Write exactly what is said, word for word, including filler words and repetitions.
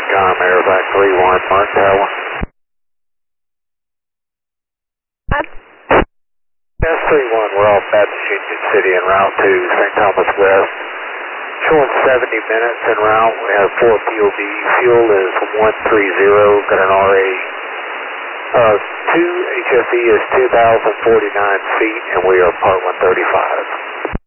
com, Airback three one, Mark Tower. S three one, we're off Baptist Union City en route to Saint Thomas West. Showing seventy minutes en route. We have four P O V. Fuel is one three zero. Got an R A uh, two. H F E is two thousand forty-nine feet, and we are part one thirty-five.